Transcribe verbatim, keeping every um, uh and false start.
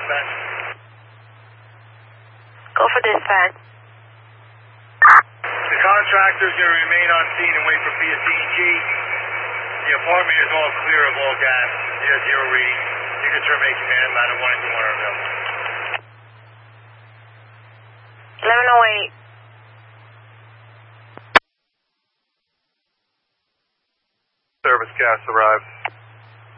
dispatch. Go for dispatch. The contractor's going to remain on scene and wait for P S E and G. The apartment is all clear of all gas. It has zero reading. You can terminate command ladder one into one are available. eleven oh eight. Service gas arrived.